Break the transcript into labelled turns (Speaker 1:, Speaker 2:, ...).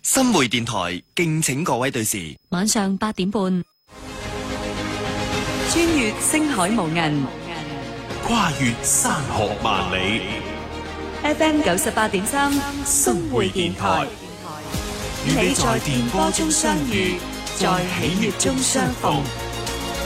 Speaker 1: 新會電台敬請各位對視。
Speaker 2: 晚上8點半，穿越星海無垠，
Speaker 3: 跨越山河萬里。
Speaker 2: FM 98.3
Speaker 3: 新會電台，與你在電波中相遇，在喜悅中相逢。